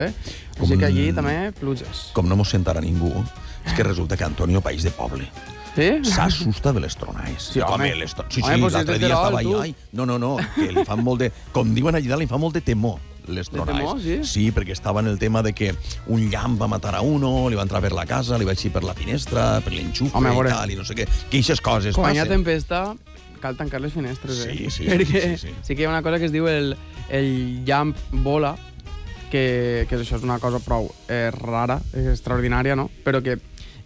Així que allí també pluges. Com no mos sentarà ningú, és que resulta que Antonio, país de poble, Sí? s'assusta de les tronades. Sí, home. Sí, Home, pues l'altre és de dia Terol, estava tu. allà. No, que li fan molt de... Com diuen allà, li fan molt de temor, les tronades. temor, sí? Sí, perquè estava en el tema de que un llamp va matar a uno, li va entrar per la casa, li va eixir per la finestra, per l'enxufre Home, a i veure. tal, i no sé què. Que aquestes coses Quan hi ha passen. tempesta, cal tancar les finestres, Sí. Perquè sí que hi ha una cosa que es diu el llamp bola, que això és una cosa prou rara, extraordinària, no? Però que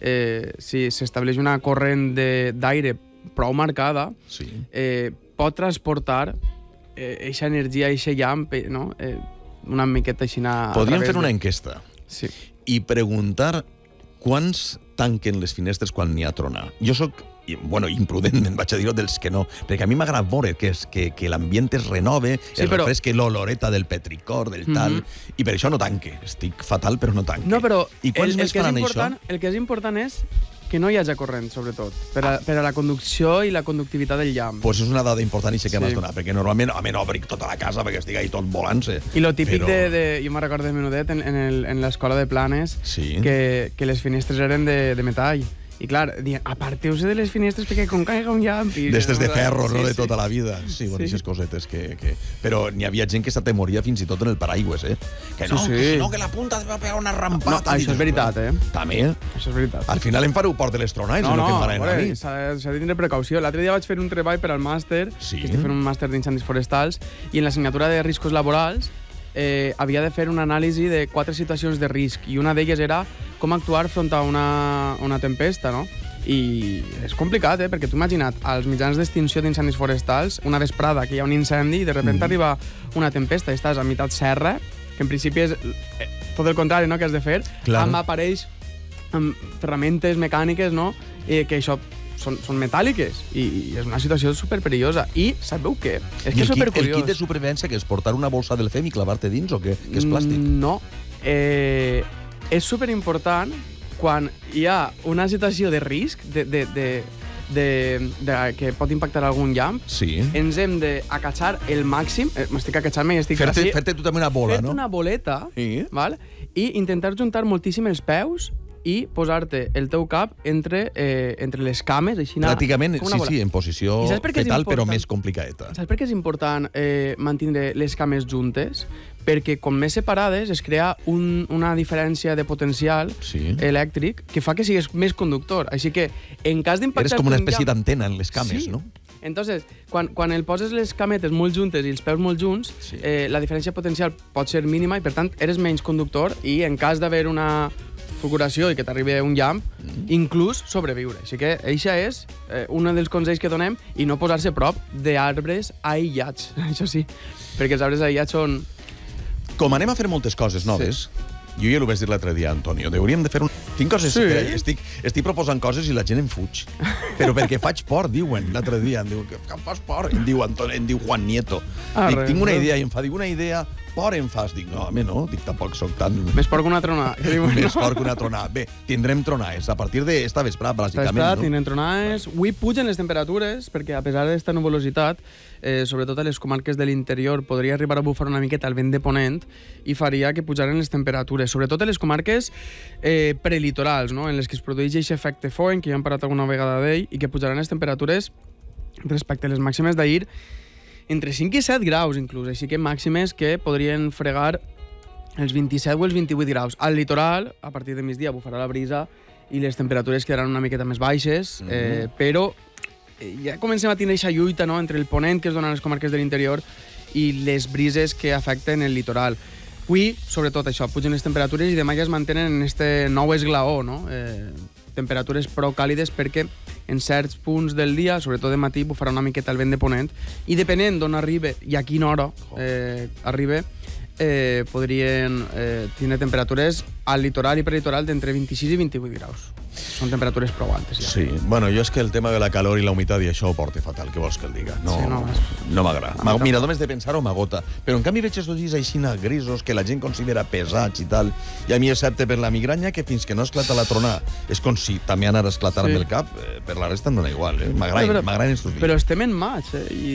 si s'estableix una corrent d'aire prou marcada, Sí. pot transportar eixa energia, eixa llamp, no? Una miqueta així... Podríem fer una enquesta Sí. i preguntar quants tanquen les finestres quan n'hi ha trona. Jo sóc, imprudent, em vaig a dir-ho, dels que no, perquè a mi m'agrada veure que l'ambient es renove, Sí, es però- refresque l'oloreta del petricor, del tal, i per això no tanque. Estic fatal, però no tanque. No, però I quants més que és faran important, això? el que és important és que no hi hagi corrent, sobretot, per a la conducció i la conductivitat del llamp. Pues és una dada important i sé que Sí. m'has donat, perquè normalment no obric tota la casa perquè estic ahí tot volant-se. I lo típic Però- jo me'n recordo de menudet en l'escola de Planes, Sí. que les finestres eren de metall. I clar, diuen, aparteu-se de les finestres perquè com caiga un llamp... D'estes de ferro, no? Sí, De sí. tota la vida. Sí, bueno, aquestes cosetes que... Però n'hi havia gent que s'atemoria fins i tot en el paraigües, Que no, Sí, sí. que si no, que la punta va pegar una No, rampata. això és veritat, També. Això és veritat. Al final em fareu port de les tronades, No, és el que em a farà a veure, mi. s'ha de tindre precaució. L'altre dia vaig fer un treball per al màster, Sí. que estic fent un màster d'incendis forestals, i en l'assignatura de riscos laborals havia de fer una anàlisi de 4 situacions de risc, i una d'elles era com actuar front a una tempesta, no? I és complicat, perquè tu imagina't, als mitjans d'extinció d'incendis forestals, una vesprada que hi ha un incendi i de sobte arriba una tempesta i estàs a meitat serra, que en principi és tot el contrari, no?, que has de fer, Clar. amb aparells, amb ferramentes mecàniques, no?, que això són metàl·liques i és una situació superperillosa. I sabeu què? És que és el supercuriós. kit de supervivència, que és portar una bolsa del fem i clavar-te dins, o què? Que és plàstic? No. És superimportant quan hi ha una situació de risc, que pot impactar algun llamp, Sí. ens hem d'acatxar el màxim, m'estic acatxant-me i estic Fer-te tu també una bola, fer-te no? una boleta, Sí. val? I intentar juntar moltíssim els peus i posar-te el teu cap entre les cames, així Pràcticament, com una bola. sí, en posició I saps per què és fetal, però important? més complicadeta. Saps per què és important mantenir les cames juntes? Perquè com més separades es crea una diferència de potencial Sí. elèctric que fa que sigues més conductor. Així que en cas d'impactar... Eres com una un espècie llamp- d'antena en les cames, Sí. no? Entonces, quan el poses les cametes molt juntes i els peus molt junts, Sí. la diferència potencial pot ser mínima i, per tant, eres menys conductor i, en cas d'haver una fulguració i que t'arribi un llamp, inclús sobreviure. Així que això és un dels consells que donem, i no posar-se a prop d'arbres aïllats, això sí, perquè els arbres aïllats són... Com anem a fer moltes coses noves, jo ja l'ho vaig dir l'altre dia, Antonio, hauríem de fer un... Tinc coses... Sí. Estic proposant coses i la gent em fuig. Però perquè faig por, diuen, l'altre dia. Em diu, que fas por? Em diu Juan Nieto. Dic, res, tinc una no? idea, i em fa, dic, una idea, por em fas. Dic, no, home, no, dic, tampoc soc tan... Més fort que una tronada. Que diuen, Més fort que una tronada. Bé, tindrem tronades a partir d'esta vesprada, bàsicament, no? tindrem tronades. Avui pugen les temperatures, perquè a pesar d'esta nuvolositat, sobretot a les comarques de l'interior, podria arribar a bufar una miqueta el vent de ponent i faria que pujaren les temperatures, sobretot a les comarques prelitorals, no?, en les que es produeix aquest efecte foen, que ja hem parlat alguna vegada d'ell, i que pujaran les temperatures respecte a les màximes d'ahir entre 5 i 7 graus, inclús. Així que màximes que podrien fregar els 27 o els 28 graus. Al litoral, a partir de migdia, bufarà la brisa i les temperatures quedaran una miqueta més baixes, però ja comencem a tenir aquesta lluita, no?, entre el ponent que es dona a les comarques de l'interior i les brises que afecten el litoral. Avui, sobretot això, pugen les temperatures i demà ja es mantenen en este nou esglaó, no? Temperatures prou càlides perquè en certs punts del dia, sobretot de matí, bufarà una miqueta el vent de ponent i depenent d'on arriba i a quina hora arriba, podrien tenir temperatures al litoral i prelitoral d'entre 26 i 28 graus. Són temperatures prou altes, ja. Sí, bueno, jo és que el tema de la calor i la humitat i això ho porta fatal, què vols que el diga? No, Sí, no m'agrada. Mira, només de pensar-ho m'agota. Però en canvi veig els ulls així grisos que la gent considera pesats i tal, i a mi excepte per la migranya que fins que no esclata la tronada és com si també anara a esclatar-me el cap, per la resta em dona igual, m'agraden estos dies. Però estem en maig, i